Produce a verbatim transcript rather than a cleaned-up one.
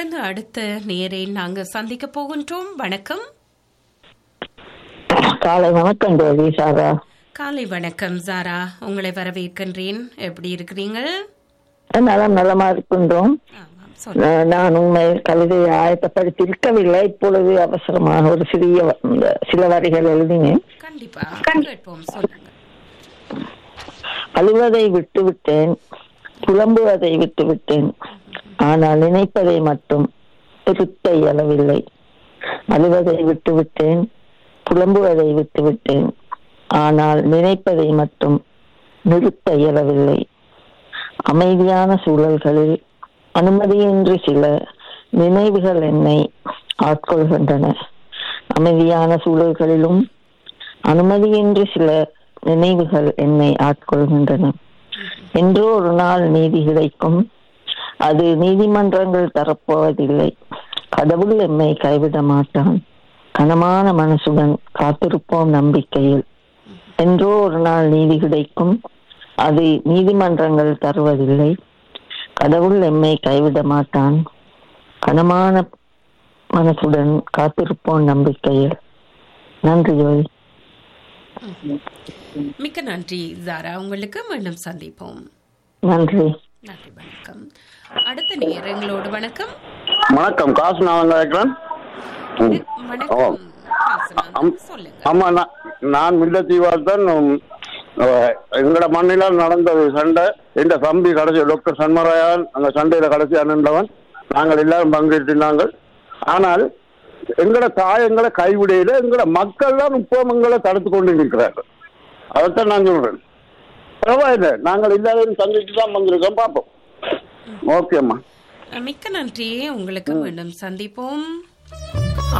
தொடர்ந்து அடுத்த நேரை நாங்கள் சந்திக்க போகின்றோம். வணக்கம். காலை வணக்கம் தேவி சாரா. காலை வணக்கம் சாரா, உங்களை வரவேற்கின்றேன். எப்படி இருக்கிறீங்க? நலம் நலமா இருக்கின்றோம். நான் உண்மை கவிதையை ஆயத்தப்படுத்தி இருக்கவில்லை. இப்பொழுது அவசரமாக ஒரு சிறிய சில வரிகள் எழுதினேன். கண்டிப்பா கேட்போம், சொல்லுங்க. அழுவதை விட்டுவிட்டேன், புலம்புவதை விட்டுவிட்டேன், ஆனால் நினைப்பதை மட்டும் திருத்த இயலவில்லை. அழுவதை விட்டுவிட்டேன், புலம்புவதை விட்டுவிட்டேன், ஆனால் நினைப்பதை மட்டும் நிறுத்த இயலவில்லை. அமைதியான சூழல்களில் அனுமதியின்றி சில நினைவுகள் என்னை ஆட்கொள்கின்றன. அமைதியான சூழல்களிலும் அனுமதியின்றி சில நினைவுகள் என்னை ஆட்கொள்கின்றன. என்றோ ஒரு நாள் நீதி கிடைக்கும், அது நீதிமன்றங்கள் தரப்போவதில்லை. கடவுள் எம்மை கைவிட மாட்டான், கனமான மனசுடன் காத்திருப்போம் நம்பிக்கையில். என்றோ ஒரு நாள் நீதி கிடைக்கும், அது நீதிமன்றங்கள் தருவதில்லை. கடவுள் எம்மை கைவிட மாட்டான், கனமான மனசுடன் காத்திருப்போம் நம்பிக்கையில். நன்றி ஜோதி. மிக்க நன்றி ஜாரா, உங்களுக்கு மீண்டும் சந்திப்போம். நன்றி. நன்றி, வணக்கம். அடுத்த நேரங்களோடு வணக்கம். வணக்கம், காசு நான் கேட்கிறேன். வணக்கம் காசுநாதன், சொல்லுங்க. ஆமா, நான் முல்லைத்தீவால் தான். எங்கட மண்ணில நடந்தது சண்டை. இந்த தம்பி கடைசி டாக்டர் சண்மராயன் அந்த சண்டையில கடைசி அண்ணவன். நாங்கள் எல்லாரும் பங்கேற்றினாங்க. ஆனால் எங்கட தாய் எங்களை கைவிடையில எங்கட மக்கள் தான் இப்போ எங்களை தடுத்து கொண்டு இருக்கிறார்கள். அதைத்தான் நான் சொல்றேன். பரவாயில்லை, நாங்கள் எல்லாரும் சந்திச்சு தான் வந்திருக்கோம். பார்ப்போம். ஓகேம்மா, மிக்க நன்றி, உங்களுக்கு மீண்டும் சந்திப்போம்.